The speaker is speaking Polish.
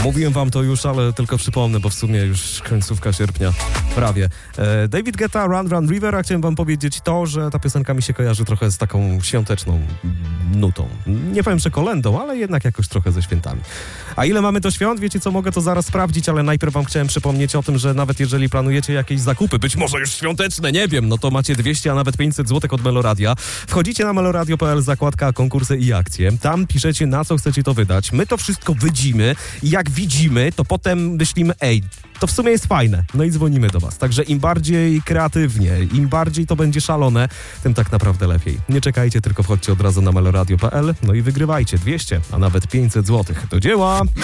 Mówiłem wam to już, ale tylko przypomnę, bo w sumie już końcówka sierpnia. Prawie. David Guetta, Run Run River, a chciałem wam powiedzieć to, że ta piosenka mi się kojarzy trochę z taką świąteczną nutą. Nie powiem, że kolędą, ale jednak jakoś trochę ze świętami. A ile mamy do świąt? Wiecie co, mogę to zaraz sprawdzić, ale najpierw wam chciałem przypomnieć o tym, że nawet jeżeli planujecie jakieś zakupy, być może już świąteczne, nie wiem, no to macie 200, a nawet 500 zł od Meloradia. Wchodzicie na meloradio.pl, zakładka konkursy i akcje. Tam piszecie, na co chcecie to wydać. My to wszystko widzimy i jak widzimy, to potem myślimy, to w sumie jest fajne. No i dzwonimy do was. Także im bardziej kreatywnie, im bardziej to będzie szalone, tym tak naprawdę lepiej. Nie czekajcie, tylko wchodźcie od razu na meloradio.pl, no i wygrywajcie 200, a nawet 500 zł. Do dzieła!